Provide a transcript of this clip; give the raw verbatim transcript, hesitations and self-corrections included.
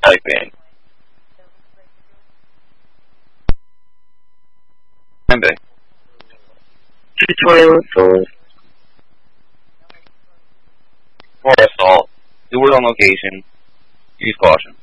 type in. Remember, tutorial tools. for assault, do it on location, use caution.